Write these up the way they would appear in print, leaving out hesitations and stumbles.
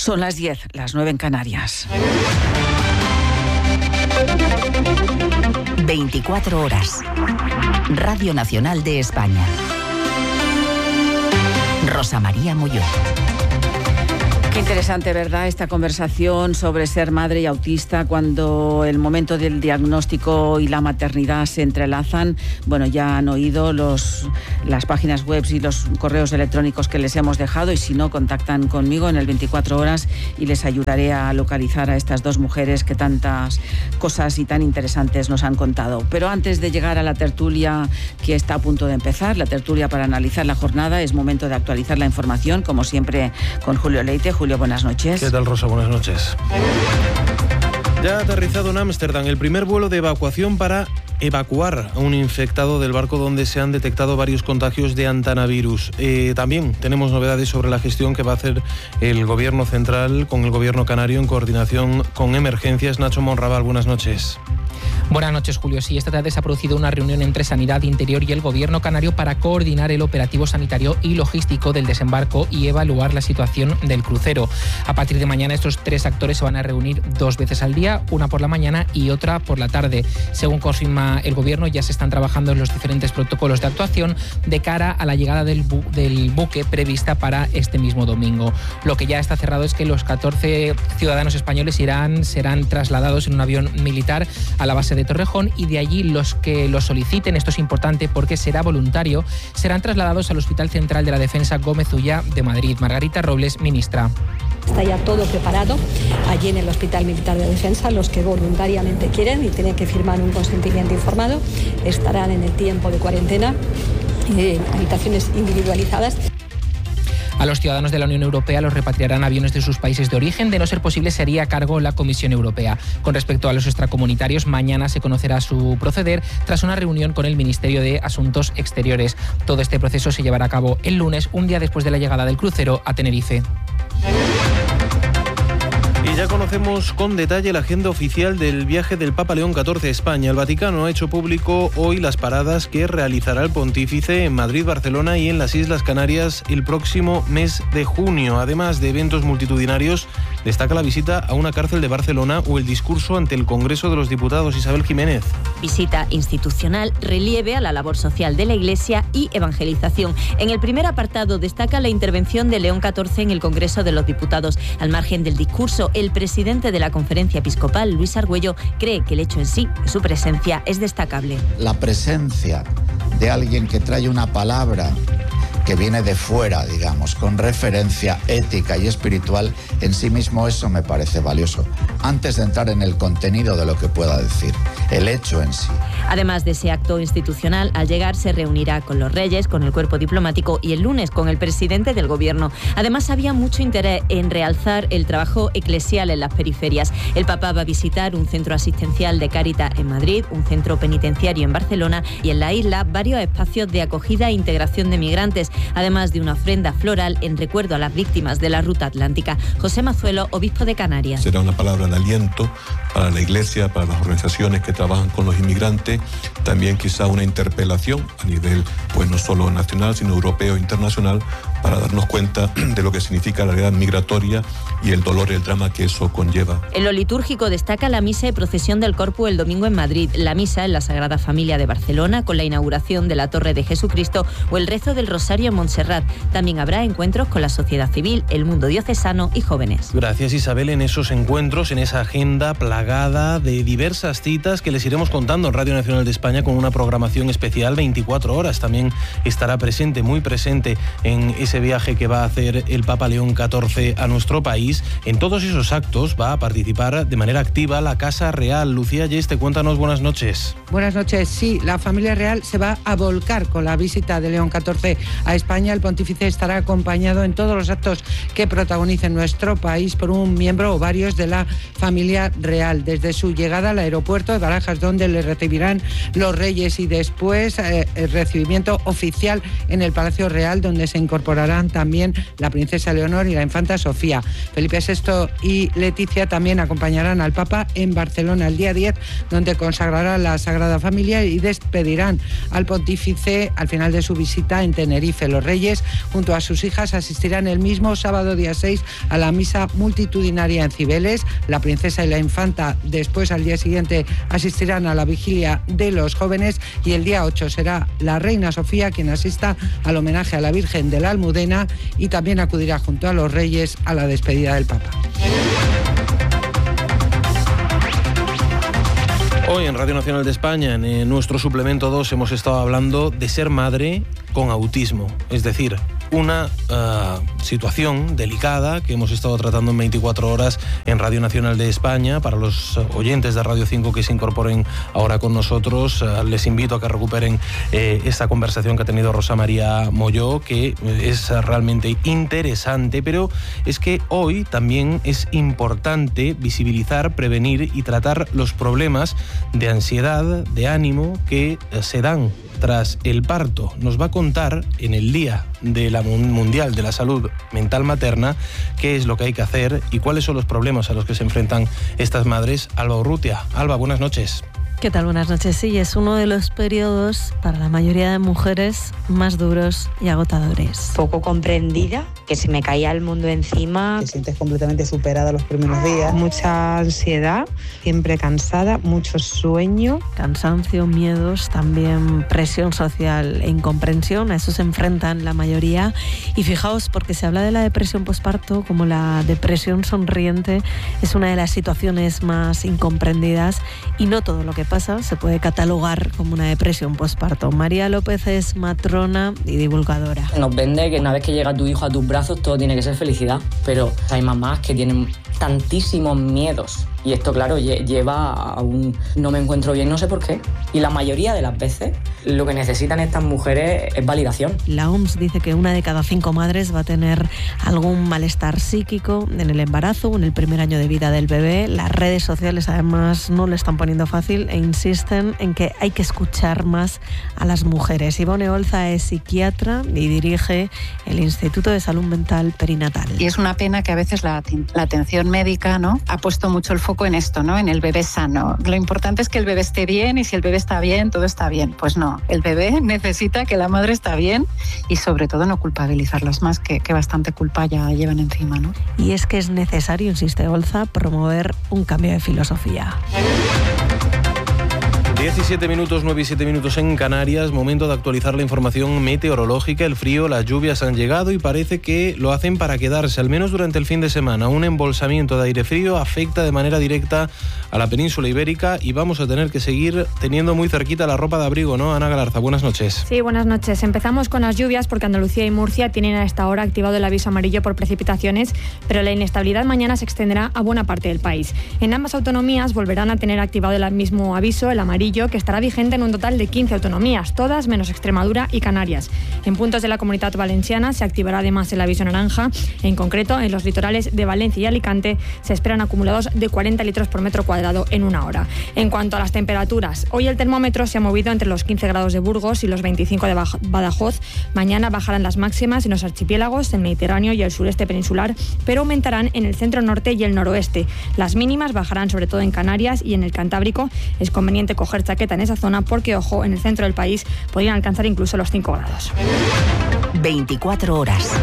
Son las 10, las 9 en Canarias. 24 horas. Radio Nacional de España. Rosa María Molló. Qué interesante, ¿verdad?, esta conversación sobre ser madre y autista cuando el momento del diagnóstico y la maternidad se entrelazan. Bueno, ya han oído las páginas web y los correos electrónicos que les hemos dejado, y si no, contactan conmigo en el 24 horas y les ayudaré a localizar a estas dos mujeres que tantas cosas y tan interesantes nos han contado. Pero antes de llegar a la tertulia que está a punto de empezar, la tertulia para analizar la jornada, es momento de actualizar la información, como siempre, con Julio Leite. Julio, buenas noches. ¿Qué tal, Rosa? Buenas noches. Ya ha aterrizado en Ámsterdam el primer vuelo de evacuación para evacuar a un infectado del barco donde se han detectado varios contagios de Antanavirus. También tenemos novedades sobre la gestión que va a hacer el Gobierno central con el Gobierno canario en coordinación con emergencias. Nacho Monraval, buenas noches. Buenas noches, Julio. Sí, esta tarde se ha producido una reunión entre Sanidad, Interior y el Gobierno canario para coordinar el operativo sanitario y logístico del desembarco y evaluar la situación del crucero. A partir de mañana, estos tres actores se van a reunir 2 veces al día, una por la mañana y otra por la tarde. Según confirma el Gobierno, ya se están trabajando en los diferentes protocolos de actuación de cara a la llegada del buque prevista para este mismo domingo. Lo que ya está cerrado es que los 14 ciudadanos españoles serán trasladados en un avión militar a la base de Torrejón, y de allí los que lo soliciten, esto es importante porque será voluntario, serán trasladados al Hospital Central de la Defensa Gómez Ulla de Madrid. Margarita Robles, ministra. Está ya todo preparado allí en el Hospital Militar de Defensa. Los que voluntariamente quieren y tienen que firmar un consentimiento informado estarán en el tiempo de cuarentena en habitaciones individualizadas. A los ciudadanos de la Unión Europea los repatriarán aviones de sus países de origen. De no ser posible, se haría cargo la Comisión Europea. Con respecto a los extracomunitarios, mañana se conocerá su proceder tras una reunión con el Ministerio de Asuntos Exteriores. Todo este proceso se llevará a cabo el lunes, un día después de la llegada del crucero a Tenerife. Y ya conocemos con detalle la agenda oficial del viaje del Papa León XIV a España. El Vaticano ha hecho público hoy las paradas que realizará el pontífice en Madrid, Barcelona y en las Islas Canarias el próximo mes de junio. Además de eventos multitudinarios, destaca la visita a una cárcel de Barcelona o el discurso ante el Congreso de los Diputados. Isabel Jiménez. Visita institucional, relieve a la labor social de la Iglesia y evangelización. En el primer apartado destaca la intervención de León XIV en el Congreso de los Diputados. Al margen del discurso, el presidente de la Conferencia Episcopal, Luis Argüello, cree que el hecho en sí, su presencia, es destacable. La presencia de alguien que trae una palabra que viene de fuera, digamos, con referencia ética y espiritual, en sí mismo eso me parece valioso. Antes de entrar en el contenido de lo que pueda decir, el hecho en sí. Además de ese acto institucional, al llegar se reunirá con los reyes, con el cuerpo diplomático y el lunes con el presidente del Gobierno. Además, había mucho interés en realzar el trabajo eclesial en las periferias. El Papa va a visitar un centro asistencial de Cáritas en Madrid, un centro penitenciario en Barcelona y en la isla varios espacios de acogida e integración de migrantes, además de una ofrenda floral en recuerdo a las víctimas de la ruta atlántica. José Mazuelo, obispo de Canarias. Será una palabra de aliento para la Iglesia, para las organizaciones que trabajan con los inmigrantes, también quizá una interpelación a nivel, pues no solo nacional, sino europeo e internacional, para darnos cuenta de lo que significa la realidad migratoria y el dolor y el drama que eso conlleva. En lo litúrgico destaca la misa y procesión del Corpus el domingo en Madrid, la misa en la Sagrada Familia de Barcelona con la inauguración de la Torre de Jesucristo o el rezo del Rosario en Montserrat. También habrá encuentros con la sociedad civil, el mundo diocesano y jóvenes. Gracias, Isabel. En esos encuentros, en esa agenda plagada de diversas citas que les iremos contando en Radio Nacional de España con una programación especial 24 horas. También estará presente, muy presente en ese viaje que va a hacer el Papa León XIV a nuestro país. En todos esos actos va a participar de manera activa la Casa Real. Lucía Yeste, cuéntanos, buenas noches. Buenas noches. Sí, la familia real se va a volcar con la visita de León XIV a España. El pontífice estará acompañado en todos los actos que protagonicen nuestro país por un miembro o varios de la familia real. Desde su llegada al aeropuerto de Barajas, donde le recibirán los reyes, y después el recibimiento oficial en el Palacio Real, donde se incorporará celebrarán también la princesa Leonor y la infanta Sofía. Felipe VI y Leticia también acompañarán al Papa en Barcelona el día 10, donde consagrará la Sagrada Familia y despedirán al pontífice al final de su visita en Tenerife. Los reyes, junto a sus hijas, asistirán el mismo sábado día 6 a la misa multitudinaria en Cibeles. La princesa y la infanta después, al día siguiente, asistirán a la vigilia de los jóvenes, y el día 8 será la reina Sofía quien asista al homenaje a la Virgen de la Almudena, y también acudirá junto a los reyes a la despedida del Papa. Hoy en Radio Nacional de España, en nuestro suplemento 2, hemos estado hablando de ser madre con autismo, es decir, una situación delicada que hemos estado tratando en 24 horas en Radio Nacional de España. Para los oyentes de Radio 5 que se incorporen ahora con nosotros, les invito a que recuperen esta conversación que ha tenido Rosa María Molló, que es realmente interesante, pero es que hoy también es importante visibilizar, prevenir y tratar los problemas de ansiedad, de ánimo que se dan tras el parto. Nos va a contar en el Día de la Mundial de la Salud Mental Materna qué es lo que hay que hacer y cuáles son los problemas a los que se enfrentan estas madres. Alba Urrutia. Alba, buenas noches. ¿Qué tal? Buenas noches. Sí, es uno de los periodos para la mayoría de mujeres más duros y agotadores. Poco comprendida, que se me caía el mundo encima. Te sientes completamente superada los primeros días. Mucha ansiedad, siempre cansada, mucho sueño. Cansancio, miedos, también presión social e incomprensión. A eso se enfrentan la mayoría. Y fijaos, porque se habla de la depresión posparto como la depresión sonriente, es una de las situaciones más incomprendidas, y no todo lo que pasa se puede catalogar como una depresión posparto. María López es matrona y divulgadora. Nos vende que una vez que llega tu hijo a tus brazos todo tiene que ser felicidad, pero hay mamás que tienen tantísimos miedos, y esto, claro, lleva a un no me encuentro bien, no sé por qué. Y la mayoría de las veces lo que necesitan estas mujeres es validación. La OMS dice que 1 de cada 5 madres va a tener algún malestar psíquico en el embarazo o en el primer año de vida del bebé. Las redes sociales además no lo están poniendo fácil e insisten en que hay que escuchar más a las mujeres. Ivone Olza es psiquiatra y dirige el Instituto de Salud Mental Perinatal. Y es una pena que a veces la atención médica, ¿no?, ha puesto mucho el foco en esto, ¿no?, en el bebé sano. Lo importante es que el bebé esté bien, y si el bebé está bien, todo está bien. Pues no, el bebé necesita que la madre está bien, y sobre todo no culpabilizarlas más, que bastante culpa ya llevan encima, ¿no? Y es que es necesario, insiste Olza, promover un cambio de filosofía. 17 minutos, 9 y 7 minutos en Canarias, momento de actualizar la información meteorológica. El frío, las lluvias han llegado y parece que lo hacen para quedarse, al menos durante el fin de semana. Un embolsamiento de aire frío afecta de manera directa a la península ibérica y vamos a tener que seguir teniendo muy cerquita la ropa de abrigo, ¿no? Ana Galarza, buenas noches. Sí, buenas noches. Empezamos con las lluvias porque Andalucía y Murcia tienen a esta hora activado el aviso amarillo por precipitaciones, pero la inestabilidad mañana se extenderá a buena parte del país. En ambas autonomías volverán a tener activado el mismo aviso, el amarillo, que estará vigente en un total de 15 autonomías, todas menos Extremadura y Canarias. En puntos de la Comunidad Valenciana se activará además el aviso naranja. En concreto, en los litorales de Valencia y Alicante se esperan acumulados de 40 litros por metro cuadrado en una hora. En cuanto a las temperaturas, hoy el termómetro se ha movido entre los 15 grados de Burgos y los 25 de Badajoz. Mañana bajarán las máximas en los archipiélagos, el Mediterráneo y el sureste peninsular, pero aumentarán en el centro norte y el noroeste. Las mínimas bajarán sobre todo en Canarias y en el Cantábrico. Es conveniente coger chaqueta en esa zona porque, ojo, en el centro del país podrían alcanzar incluso los 5 grados. 24 horas.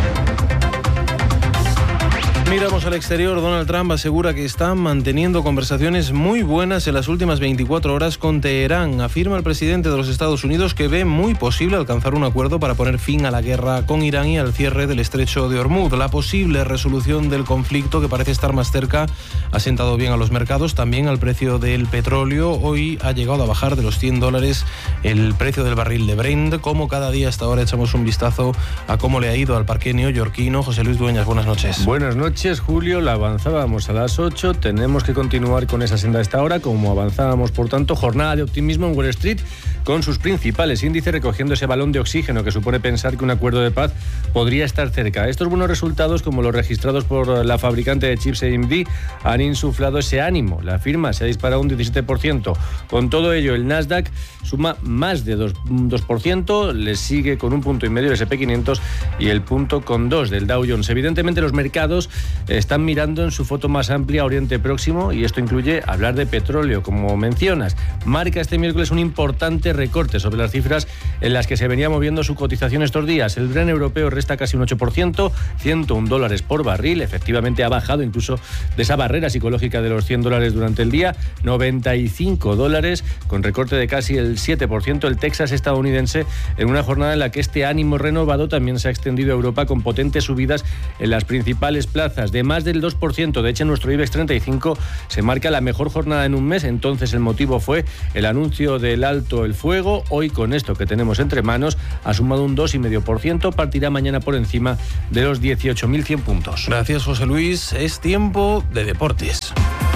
Miramos al exterior. Donald Trump asegura que está manteniendo conversaciones muy buenas en las últimas 24 horas con Teherán. Afirma el presidente de los Estados Unidos que ve muy posible alcanzar un acuerdo para poner fin a la guerra con Irán y al cierre del estrecho de Hormuz. La posible resolución del conflicto, que parece estar más cerca, ha sentado bien a los mercados, también al precio del petróleo. Hoy ha llegado a bajar de los $100 el precio del barril de Brent. Como cada día hasta ahora echamos un vistazo a cómo le ha ido al parque neoyorquino. José Luis Dueñas, buenas noches. Buenas noches. noches, Julio. La avanzábamos a las 8. Tenemos que continuar con esa senda a esta hora, como avanzábamos, por tanto, jornada de optimismo en Wall Street, con sus principales índices recogiendo ese balón de oxígeno que supone pensar que un acuerdo de paz podría estar cerca. Estos buenos resultados, como los registrados por la fabricante de chips AMD, han insuflado ese ánimo. La firma se ha disparado un 17%. Con todo ello, el Nasdaq suma más de 2%, le sigue con 1,5 puntos el SP500 y el 1,2 del Dow Jones. Evidentemente, los mercados están mirando en su foto más amplia a Oriente Próximo, y esto incluye hablar de petróleo, como mencionas. Marca este miércoles un importante recorte sobre las cifras en las que se venía moviendo su cotización estos días. El Brent europeo resta casi un 8%, $101 por barril. Efectivamente ha bajado incluso de esa barrera psicológica de los $100 durante el día, $95, con recorte de casi el 7%. El Texas estadounidense, en una jornada en la que este ánimo renovado también se ha extendido a Europa, con potentes subidas en las principales plazas de más del 2%. De hecho, en nuestro IBEX 35 se marca la mejor jornada en un mes. Entonces el motivo fue el anuncio del alto el fuego. Hoy, con esto que tenemos entre manos, ha sumado un 2,5%, partirá mañana por encima de los 18.100 puntos. Gracias, José Luis. Es tiempo de deportes.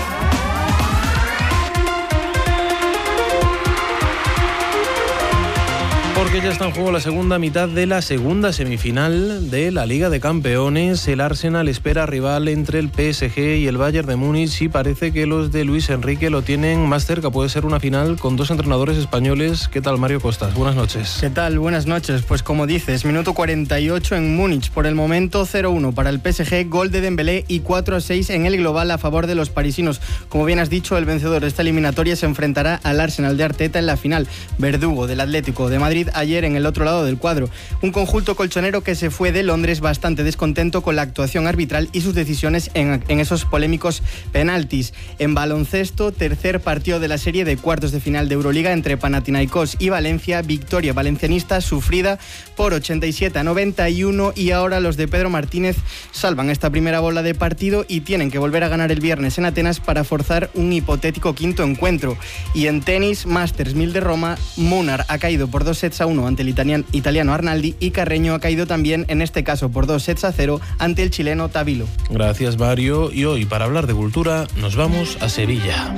Porque ya está en juego la segunda mitad de la segunda semifinal de la Liga de Campeones. El Arsenal espera rival entre el PSG y el Bayern de Múnich, y parece que los de Luis Enrique lo tienen más cerca. Puede ser una final con dos entrenadores españoles. ¿Qué tal, Mario Costas? Buenas noches. ¿Qué tal? Buenas noches. Pues como dices, minuto 48 en Múnich. Por el momento 0-1 para el PSG, gol de Dembélé, y 4-6 en el global a favor de los parisinos. Como bien has dicho, el vencedor de esta eliminatoria se enfrentará al Arsenal de Arteta en la final. Verdugo del Atlético de Madrid ayer en el otro lado del cuadro. Un conjunto colchonero que se fue de Londres bastante descontento con la actuación arbitral y sus decisiones en esos polémicos penaltis. En baloncesto, tercer partido de la serie de cuartos de final de Euroliga entre Panathinaikos y Valencia. Victoria valencianista sufrida por 87-91, y ahora los de Pedro Martínez salvan esta primera bola de partido y tienen que volver a ganar el viernes en Atenas para forzar un hipotético quinto encuentro. Y en tenis, Masters 1000 de Roma, Munar ha caído por 2-1 ante el italiano Arnaldi, y Carreño ha caído también, en este caso por 2-0 ante el chileno Tabilo. Gracias, Mario. Y hoy, para hablar de cultura, nos vamos a Sevilla.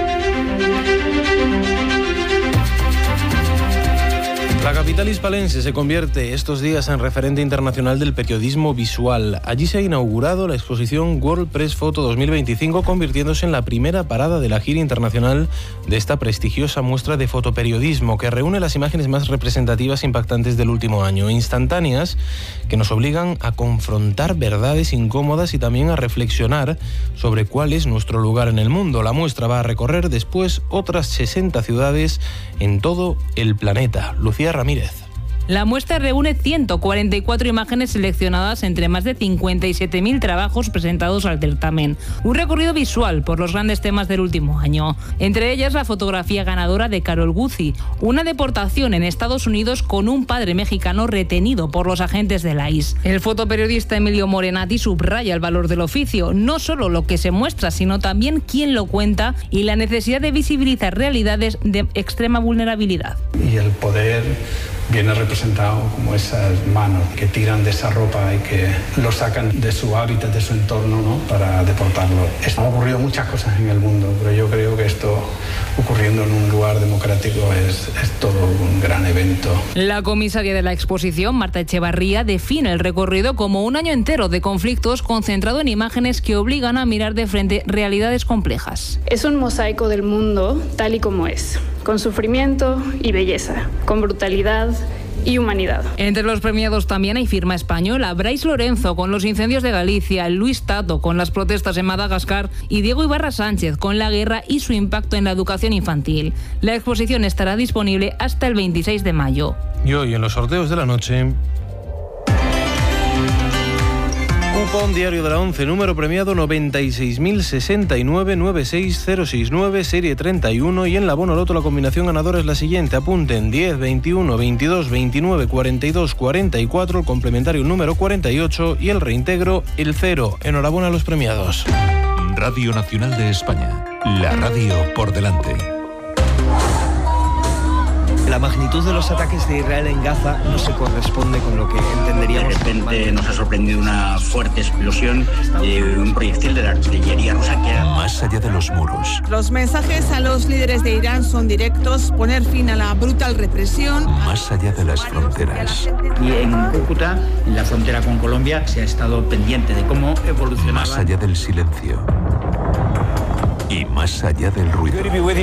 La capital hispalense se convierte estos días en referente internacional del periodismo visual. Allí se ha inaugurado la exposición World Press Photo 2025, convirtiéndose en la primera parada de la gira internacional de esta prestigiosa muestra de fotoperiodismo, que reúne las imágenes más representativas e impactantes del último año, instantáneas que nos obligan a confrontar verdades incómodas y también a reflexionar sobre cuál es nuestro lugar en el mundo. La muestra va a recorrer después otras 60 ciudades en todo el planeta. Lucía Ramírez. La muestra reúne 144 imágenes seleccionadas entre más de 57.000 trabajos presentados al certamen. Un recorrido visual por los grandes temas del último año. Entre ellas, la fotografía ganadora de Carol Guzzi, una deportación en Estados Unidos con un padre mexicano retenido por los agentes de la ICE. El fotoperiodista Emilio Morenati subraya el valor del oficio, no solo lo que se muestra, sino también quién lo cuenta, y la necesidad de visibilizar realidades de extrema vulnerabilidad. Y el poder viene representado como esas manos que tiran de esa ropa y que lo sacan de su hábitat, de su entorno, ¿no?, para deportarlo. Han ocurrido muchas cosas en el mundo, pero yo creo que esto, ocurriendo en un lugar democrático, es todo un gran evento. La comisaria de la exposición, Marta Echevarría, define el recorrido como un año entero de conflictos concentrado en imágenes que obligan a mirar de frente realidades complejas. Es un mosaico del mundo tal y como es, con sufrimiento y belleza, con brutalidad y humanidad. Entre los premiados también hay firma española: Brais Lorenzo con los incendios de Galicia, Luis Tato con las protestas en Madagascar y Diego Ibarra Sánchez con la guerra y su impacto en la educación infantil. La exposición estará disponible hasta el 26 de mayo. Y hoy, en los sorteos de la noche, cupón diario de la 11, número premiado 96.069-96069, serie 31, y en la Bono Loto la combinación ganadora es la siguiente. Apunten: 10, 21, 22, 29, 42, 44, el complementario número 48 y el reintegro el 0. Enhorabuena a los premiados. Radio Nacional de España, la radio por delante. La magnitud de los ataques de Israel en Gaza no se corresponde con lo que entenderíamos. De repente nos ha sorprendido una fuerte explosión de un proyectil de la artillería rusa que era... Más allá de los muros. Los mensajes a los líderes de Irán son directos: poner fin a la brutal represión. Más allá de las fronteras. Y en Cúcuta, en la frontera con Colombia, se ha estado pendiente de cómo evolucionaba. Más allá del silencio. Y más allá del ruido.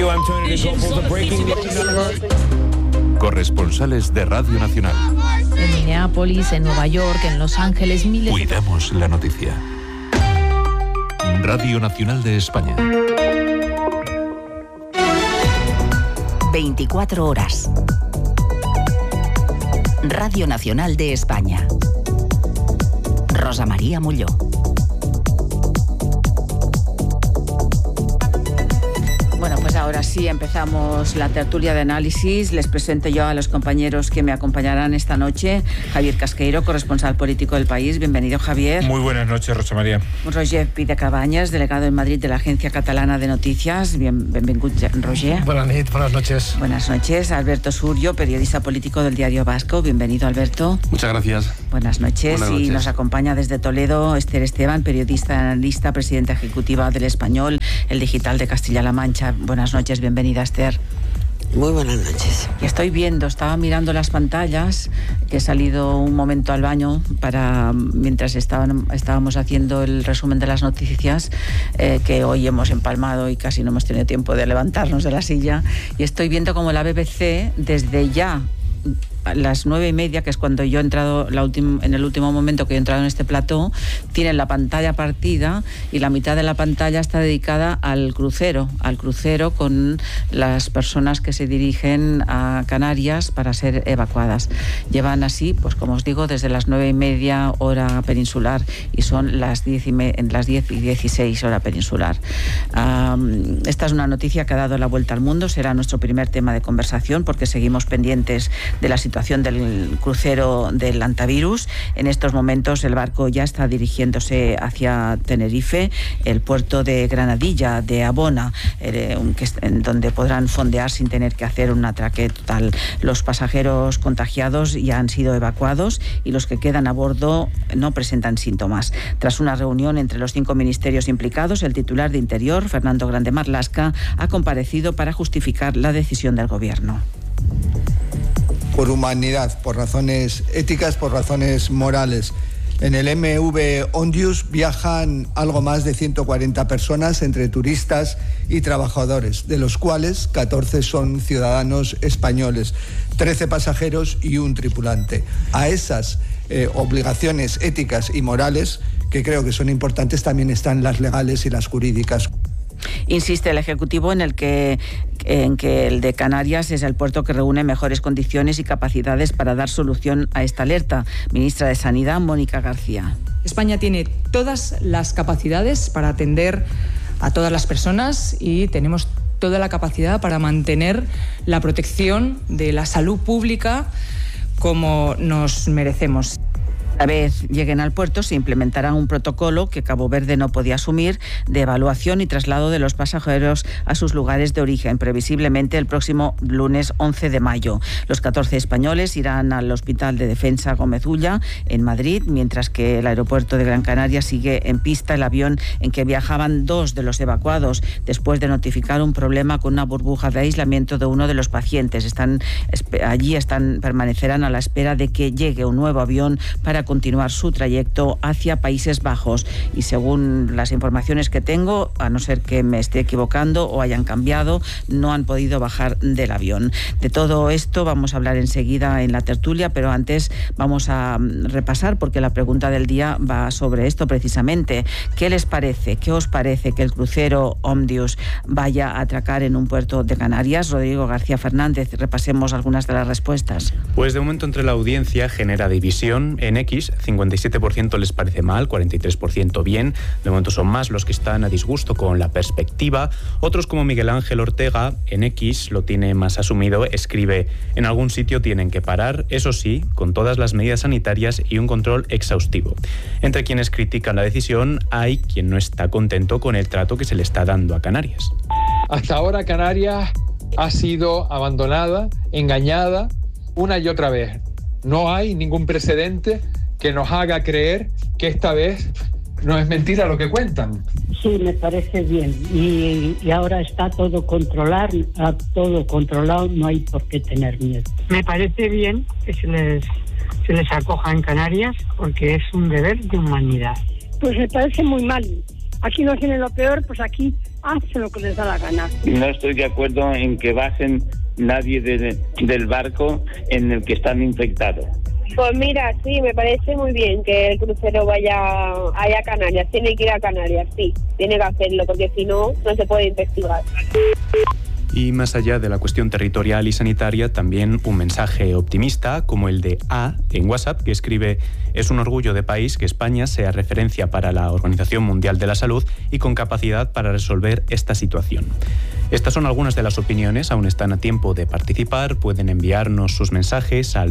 Corresponsales de Radio Nacional. En Minneapolis, en Nueva York, en Los Ángeles, miles... Cuidamos la noticia. Radio Nacional de España. 24 horas. Radio Nacional de España. Rosa María Molló. Bueno, pues ahora sí empezamos la tertulia de análisis. Les presento yo a los compañeros que me acompañarán esta noche. Javier Casqueiro, corresponsal político del País. Bienvenido, Javier. Muy buenas noches, Rosa María. Roger Pidecabañas, delegado en Madrid de la Agencia Catalana de Noticias. Benvingut, Roger. Buenas noches. Buenas noches. Alberto Surio, periodista político del Diario Vasco. Bienvenido, Alberto. Muchas gracias. Buenas noches. Buenas noches. Y nos acompaña desde Toledo Esther Esteban, periodista, analista, presidenta ejecutiva del Español, el digital de Castilla-La Mancha. Buenas noches, bienvenida, Esther. Muy buenas noches. Y estoy viendo, estaba mirando las pantallas, que he salido un momento al baño mientras estábamos haciendo el resumen de las noticias, que hoy hemos empalmado y casi no hemos tenido tiempo de levantarnos de la silla, y estoy viendo como la BBC, desde ya a las 9:30, que es cuando yo he entrado, en el último momento que he entrado en este plató, tienen la pantalla partida y la mitad de la pantalla está dedicada al crucero con las personas que se dirigen a Canarias para ser evacuadas. Llevan así, pues como os digo, desde las 9:30 hora peninsular, y son las 10:16 hora peninsular. Esta es una noticia que ha dado la vuelta al mundo, será nuestro primer tema de conversación porque seguimos pendientes de la situación del crucero del Antavirus. En estos momentos el barco ya está dirigiéndose hacia Tenerife, el puerto de Granadilla, de Abona, en donde podrán fondear sin tener que hacer un atraque total. Los pasajeros contagiados ya han sido evacuados y los que quedan a bordo no presentan síntomas. Tras una reunión entre los 5 ministerios implicados, el titular de Interior, Fernando Grande Marlaska, ha comparecido para justificar la decisión del Gobierno. Por humanidad, por razones éticas, por razones morales. En el MV Ondius viajan algo más de 140 personas entre turistas y trabajadores, de los cuales 14 son ciudadanos españoles, 13 pasajeros y un tripulante. A esas obligaciones éticas y morales, que creo que son importantes, también están las legales y las jurídicas. Insiste el Ejecutivo en que el de Canarias es el puerto que reúne mejores condiciones y capacidades para dar solución a esta alerta. Ministra de Sanidad, Mónica García. España tiene todas las capacidades para atender a todas las personas y tenemos toda la capacidad para mantener la protección de la salud pública como nos merecemos. Una vez lleguen al puerto, se implementará un protocolo que Cabo Verde no podía asumir de evaluación y traslado de los pasajeros a sus lugares de origen, previsiblemente el próximo lunes 11 de mayo. Los 14 españoles irán al Hospital de Defensa Gómez Ulla en Madrid, mientras que el aeropuerto de Gran Canaria sigue en pista el avión en que viajaban 2 de los evacuados, después de notificar un problema con una burbuja de aislamiento de uno de los pacientes. Permanecerán a la espera de que llegue un nuevo avión para continuar su trayecto hacia Países Bajos, y según las informaciones que tengo, a no ser que me esté equivocando o hayan cambiado, no han podido bajar del avión. De todo esto vamos a hablar enseguida en la tertulia, pero antes vamos a repasar, porque la pregunta del día va sobre esto precisamente. ¿Qué les parece? ¿Qué os parece que el crucero Ondius vaya a atracar en un puerto de Canarias? Rodrigo García Fernández, repasemos algunas de las respuestas. Pues de momento entre la audiencia genera división. En X, 57% les parece mal, 43% bien. De momento son más los que están a disgusto con la perspectiva. Otros, como Miguel Ángel Ortega, en X lo tiene más asumido, escribe: en algún sitio tienen que parar, eso sí, con todas las medidas sanitarias y un control exhaustivo. Entre quienes critican la decisión hay quien no está contento con el trato que se le está dando a Canarias. Hasta ahora Canarias ha sido abandonada, engañada una y otra vez. No hay ningún precedente que nos haga creer que esta vez no es mentira lo que cuentan. Sí, me parece bien. Y ahora está todo controlado, no hay por qué tener miedo. Me parece bien que se les acoja en Canarias porque es un deber de humanidad. Pues me parece muy mal. Aquí no tienen lo peor, pues aquí hacen lo que les da la gana. No estoy de acuerdo en que bajen nadie del barco en el que están infectados. Pues mira, sí, me parece muy bien que el crucero vaya a Canarias. Tiene que ir a Canarias, sí. Tiene que hacerlo, porque si no, no se puede investigar. Y más allá de la cuestión territorial y sanitaria, también un mensaje optimista, como el de A en WhatsApp, que escribe: es un orgullo de país que España sea referencia para la Organización Mundial de la Salud y con capacidad para resolver esta situación. Estas son algunas de las opiniones, aún están a tiempo de participar, pueden enviarnos sus mensajes al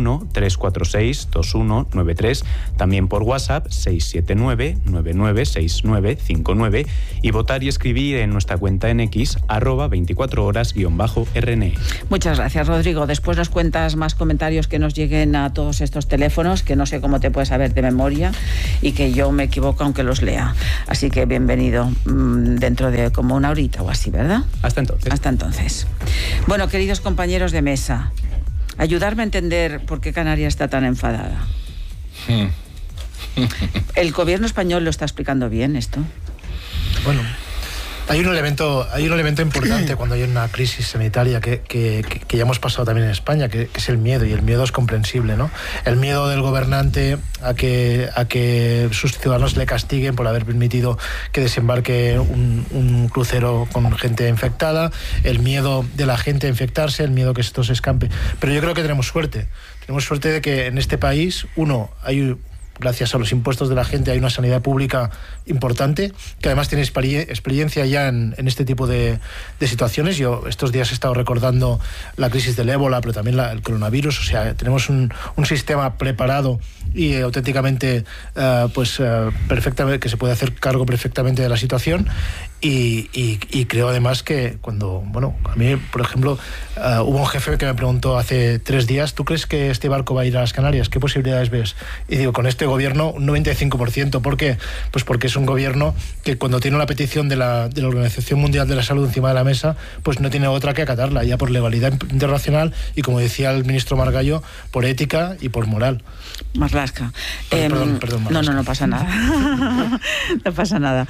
91-346-2193, también por WhatsApp 679-996959 y votar y escribir en nuestra cuenta en X, @24horas_RNE. Muchas gracias, Rodrigo. Después nos cuentas más comentarios que nos lleguen a todos estos teléfonos, que no sé cómo te puedes saber de memoria y que yo me equivoco aunque los lea. Así que bienvenido dentro de como una horita o así, ¿verdad? Hasta entonces. Hasta entonces. Bueno, queridos compañeros de mesa, ayudarme a entender por qué Canarias está tan enfadada. ¿El gobierno español lo está explicando bien esto? Bueno, hay un elemento importante cuando hay una crisis sanitaria que ya hemos pasado también en España, que es el miedo, y el miedo es comprensible, ¿no? El miedo del gobernante a que sus ciudadanos le castiguen por haber permitido que desembarque un crucero con gente infectada, el miedo de la gente a infectarse, el miedo que esto se escampe. Pero yo creo que tenemos suerte de que en este país, gracias a los impuestos de la gente, hay una sanidad pública importante, que además tiene experiencia ya en este tipo de situaciones. Yo estos días he estado recordando la crisis del ébola, pero también el coronavirus. O sea, tenemos un sistema preparado y auténticamente perfectamente, que se puede hacer cargo perfectamente de la situación. Y creo además que a mí, por ejemplo, hubo un jefe que me preguntó hace 3 días: ¿tú crees que este barco va a ir a las Canarias? ¿Qué posibilidades ves? Y digo, con este gobierno un 95%. ¿Por qué? Pues porque es un gobierno que, cuando tiene una petición de la Organización Mundial de la Salud encima de la mesa, pues no tiene otra que acatarla, ya por legalidad internacional y, como decía el ministro Margallo, por ética y por moral. Marlaska. Perdón, Marlaska. No pasa nada. No pasa nada.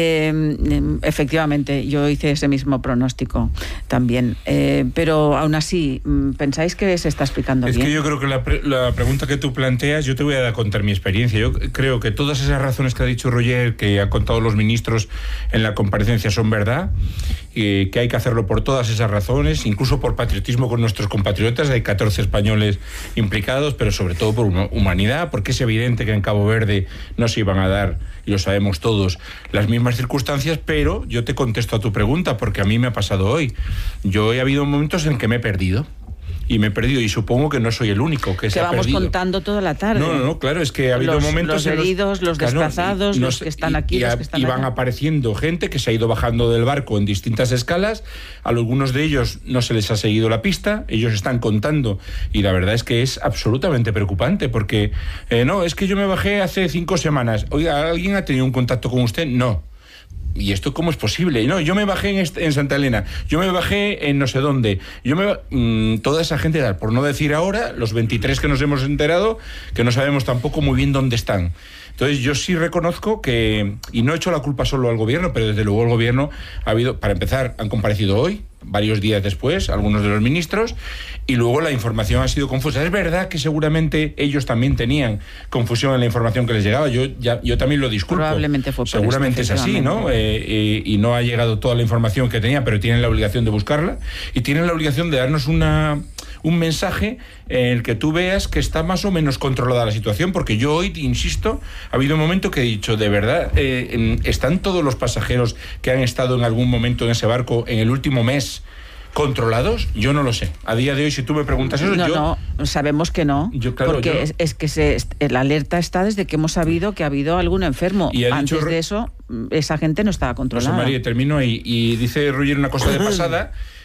Efectivamente, yo hice ese mismo pronóstico también. Pero aún así, ¿pensáis que se está explicando bien? Es que yo creo que la pregunta que tú planteas, yo te voy a contar mi experiencia. Yo creo que todas esas razones que ha dicho Roger, que han contado los ministros en la comparecencia, son verdad, que hay que hacerlo por todas esas razones, incluso por patriotismo con nuestros compatriotas. Hay 14 españoles implicados, pero sobre todo por humanidad, porque es evidente que en Cabo Verde no se iban a dar, y lo sabemos todos, las mismas circunstancias. Pero yo te contesto a tu pregunta, porque a mí me ha pasado hoy. Yo he habido momentos en que me he perdido. Y supongo que no soy el único que se ha perdido. Que vamos contando toda la tarde. No, claro, es que ha habido momentos... Los heridos, los desplazados, los que están aquí, los que están allá. Y van apareciendo gente que se ha ido bajando del barco en distintas escalas. A algunos de ellos no se les ha seguido la pista, ellos están contando, y la verdad es que es absolutamente preocupante, porque es que yo me bajé hace 5 semanas. Oiga, ¿alguien ha tenido un contacto con usted? No. ¿Y esto cómo es posible? No, yo me bajé en Santa Elena, yo me bajé en no sé dónde, toda esa gente, por no decir ahora, los 23 que nos hemos enterado, que no sabemos tampoco muy bien dónde están. Entonces yo sí reconozco que, y no he hecho la culpa solo al gobierno, pero desde luego el gobierno para empezar, han comparecido hoy, varios días después, algunos de los ministros, y luego la información ha sido confusa. Es verdad que seguramente ellos también tenían confusión en la información que les llegaba. Yo también lo disculpo. Probablemente fue por seguramente es así, ¿no? Y no ha llegado toda la información que tenía, pero tienen la obligación de buscarla y tienen la obligación de darnos un mensaje en el que tú veas que está más o menos controlada la situación, porque yo hoy, insisto, ha habido un momento que he dicho, de verdad, ¿están todos los pasajeros que han estado en algún momento en ese barco en el último mes controlados? Yo no lo sé. A día de hoy, si tú me preguntas eso, No, sabemos que no. Porque es que la alerta está desde que hemos sabido que ha habido algún enfermo. Y antes de eso, esa gente no estaba controlada. José María, termino ahí. Y dice Roger una cosa de pasada,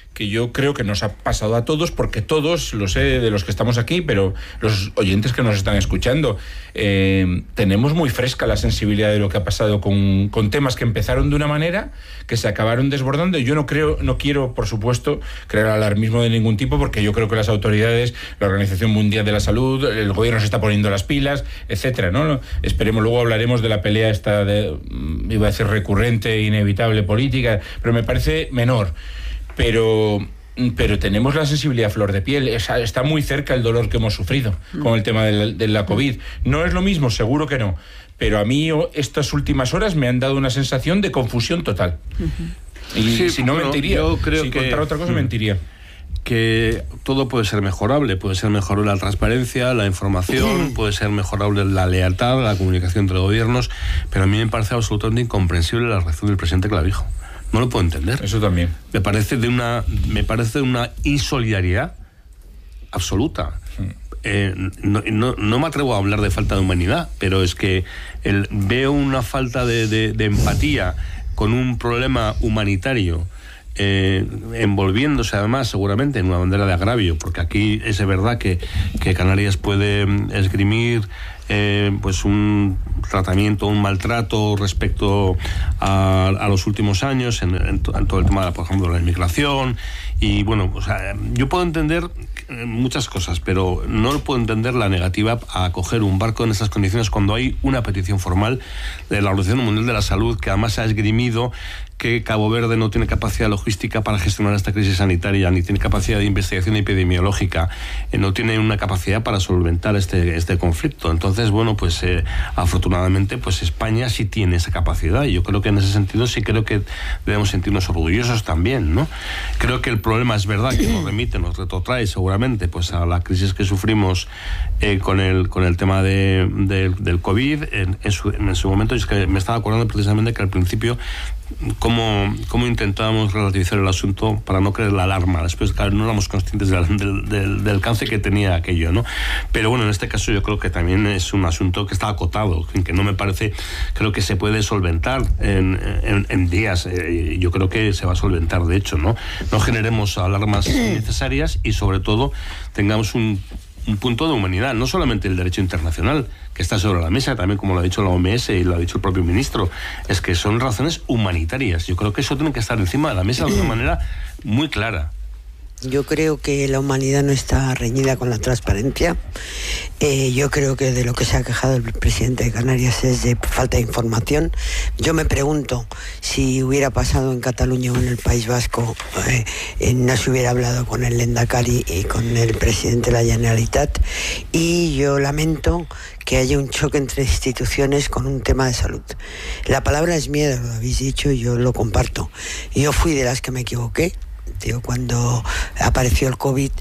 que yo creo que nos ha pasado a todos, porque todos, lo sé de los que estamos aquí, pero los oyentes que nos están escuchando, tenemos muy fresca la sensibilidad de lo que ha pasado con temas que empezaron de una manera, que se acabaron desbordando. Y yo no quiero, por supuesto, crear alarmismo de ningún tipo, porque yo creo que las autoridades, la Organización Mundial de la Salud, el gobierno se está poniendo las pilas, etcétera, ¿no? Esperemos, luego hablaremos de la pelea esta iba a decir recurrente, inevitable, política, pero me parece menor. Pero tenemos la sensibilidad a flor de piel, está muy cerca el dolor que hemos sufrido con el tema de la COVID. No es lo mismo, seguro que no, pero a mí estas últimas horas me han dado una sensación de confusión total. Y sí, si no, mentiría. Yo creo si que contara otra cosa, mentiría. Que todo puede ser mejorable, puede ser mejorable la transparencia, la información, puede ser mejorable la lealtad, la comunicación entre gobiernos, pero a mí me parece absolutamente incomprensible la reacción del presidente Clavijo. No lo puedo entender. Eso también. Me parece de una insolidaridad absoluta. No me atrevo a hablar de falta de humanidad, pero es que veo una falta de empatía con un problema humanitario, envolviéndose además seguramente en una bandera de agravio, porque aquí es verdad que Canarias puede esgrimir pues un tratamiento, un maltrato respecto a los últimos años en todo el tema, por ejemplo, de la inmigración. Y bueno, o sea, yo puedo entender muchas cosas, pero no puedo entender la negativa a acoger un barco en esas condiciones cuando hay una petición formal de la Organización Mundial de la Salud, que además se ha esgrimido que Cabo Verde no tiene capacidad logística para gestionar esta crisis sanitaria, ni tiene capacidad de investigación epidemiológica, no tiene una capacidad para solventar este conflicto. Entonces, bueno, pues afortunadamente, pues España sí tiene esa capacidad, y yo creo que en ese sentido sí creo que debemos sentirnos orgullosos también, ¿no? Creo que el problema es verdad que nos retrotrae seguramente pues a la crisis que sufrimos con el tema del COVID. En su momento, es que me estaba acordando precisamente que al principio cómo intentábamos relativizar el asunto para no creer la alarma. Después, claro, no éramos conscientes del alcance que tenía aquello, ¿no? Pero bueno, en este caso yo creo que también es un asunto que está acotado, que no me parece, creo que se puede solventar en días. Yo creo que se va a solventar, de hecho, ¿no? No generemos alarmas innecesarias y sobre todo tengamos un punto de humanidad, no solamente el derecho internacional que está sobre la mesa, también como lo ha dicho la OMS y lo ha dicho el propio ministro, es que son razones humanitarias. Yo creo que eso tiene que estar encima de la mesa de una manera muy clara. Yo creo que la humanidad no está reñida con la transparencia. Yo creo que de lo que se ha quejado el presidente de Canarias es de falta de información. Yo me pregunto si hubiera pasado en Cataluña o en el País Vasco, no se hubiera hablado con el Lehendakari y con el presidente de la Generalitat. Y yo lamento que haya un choque entre instituciones con un tema de salud. La palabra es miedo, lo habéis dicho, y yo lo comparto. Yo fui de las que me equivoqué. Cuando apareció el COVID,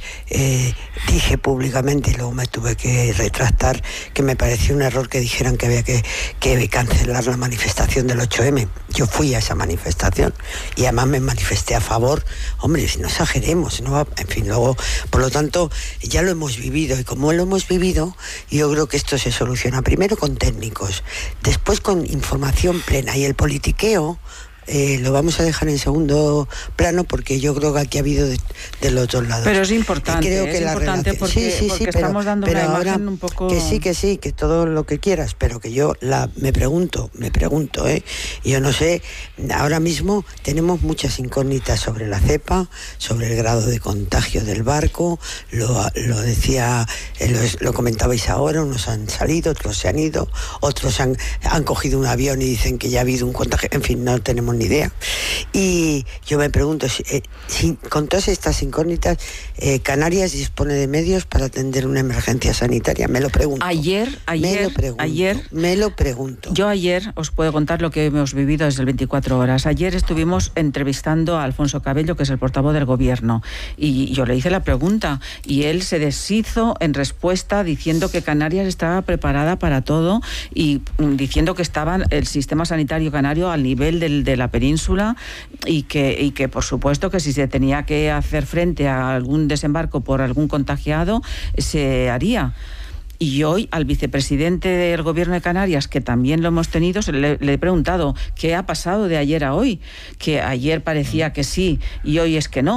dije públicamente, y luego me tuve que retractar, que me pareció un error que dijeran que había que cancelar la manifestación del 8M. Yo fui a esa manifestación y además me manifesté a favor. Hombre, si no exageremos, ¿no? En fin, luego, por lo tanto, ya lo hemos vivido, y como lo hemos vivido, yo creo que esto se soluciona primero con técnicos, después con información plena, y el politiqueo lo vamos a dejar en segundo plano, porque yo creo que aquí ha habido de los dos lados. Pero es importante, creo que porque estamos dando una imagen un poco... Que sí, que todo lo que quieras, pero que yo me pregunto, yo no sé, ahora mismo tenemos muchas incógnitas sobre la cepa, sobre el grado de contagio del barco, lo decía, lo comentabais ahora, unos han salido, otros se han ido, otros han cogido un avión y dicen que ya ha habido un contagio, en fin, no tenemos ni idea. Y yo me pregunto si con todas estas incógnitas Canarias dispone de medios para atender una emergencia sanitaria. Me lo pregunto. Me lo pregunto. Yo ayer os puedo contar lo que hemos vivido desde el 24 horas. Ayer estuvimos entrevistando a Alfonso Cabello, que es el portavoz del gobierno, y yo le hice la pregunta y él se deshizo en respuesta diciendo que Canarias estaba preparada para todo y diciendo que estaba el sistema sanitario canario al nivel de la península y que por supuesto que si se tenía que hacer frente a algún desembarco por algún contagiado se haría. Y hoy al vicepresidente del gobierno de Canarias, que también lo hemos tenido, le he preguntado qué ha pasado de ayer a hoy, que ayer parecía que sí y hoy es que no.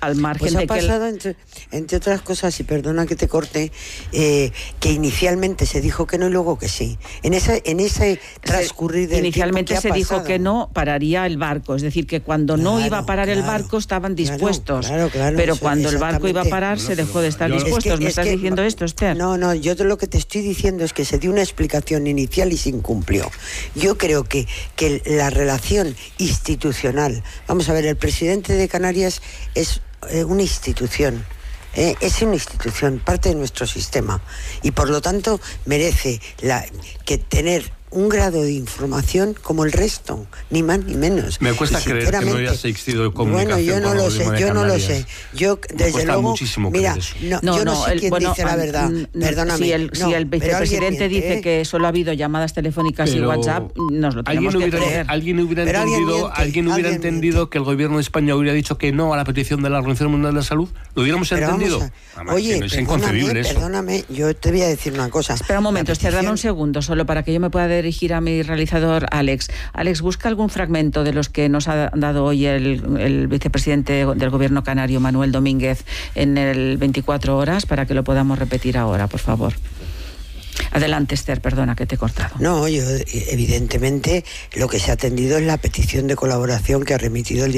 al margen pues de ha pasado, entre otras cosas, y perdona que te corte, que inicialmente se dijo que no y luego que sí. En ese transcurrir del inicialmente tiempo se dijo que no pararía el barco, es decir, que cuando no iba a parar el barco estaban dispuestos, pero cuando el barco iba a parar se dejó de estar dispuestos. ¿Me estás diciendo esto, Esther? No, yo lo que te estoy diciendo es que se dio una explicación inicial y se incumplió. Yo creo que la relación institucional, vamos a ver, el presidente de Canarias es una institución. Es una institución, parte de nuestro sistema, y por lo tanto merece que tener un grado de información como el resto, ni más ni menos. Me cuesta creer que no haya existido de comunicación. Bueno, yo no lo sé. Yo, desde luego, mira, yo no sé quién dice la verdad. Perdóname. Si el vicepresidente dice que solo ha habido llamadas telefónicas y WhatsApp, nos lo tenemos que creer. Alguien hubiera entendido que el gobierno de España hubiera dicho que no a la petición de la Organización Mundial de la Salud. ¿Lo hubiéramos entendido? Oye, es inconcebible eso. Perdóname, yo te voy a decir una cosa. Espera un momento, Esther, dame un segundo, solo para que yo me pueda dirigir a mi realizador Alex. Alex, busca algún fragmento de los que nos ha dado hoy el vicepresidente del gobierno canario, Manuel Domínguez, en el 24 horas, para que lo podamos repetir ahora, por favor. Adelante, Esther, perdona que te he cortado. No, evidentemente lo que se ha atendido es la petición de colaboración que ha remitido el